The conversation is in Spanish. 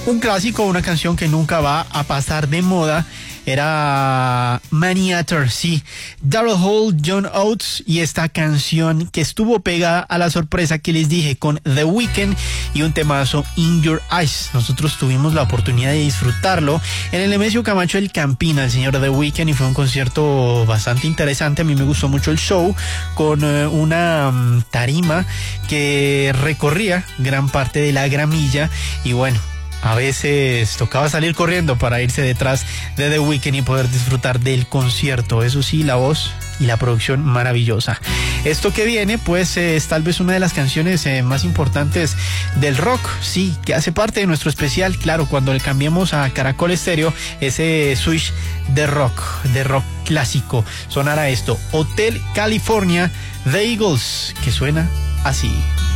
Un clásico, una canción que nunca va a pasar de moda. Era Maniator, sí, Daryl Hall, John Oates, y esta canción que estuvo pegada a la sorpresa que les dije con The Weeknd y un temazo, In Your Eyes. Nosotros tuvimos la oportunidad de disfrutarlo en el Nemesio Camacho del Campina, el señor The Weeknd, y fue un concierto bastante interesante. A mí me gustó mucho el show, con una tarima que recorría gran parte de la gramilla, y bueno, a veces tocaba salir corriendo para irse detrás de The Weeknd y poder disfrutar del concierto. Eso sí, la voz y la producción maravillosa. Esto que viene, pues, es tal vez una de las canciones más importantes del rock, sí, que hace parte de nuestro especial. Claro, cuando le cambiemos a Caracol Estéreo, ese switch de rock clásico, sonará esto: Hotel California, The Eagles, que suena así.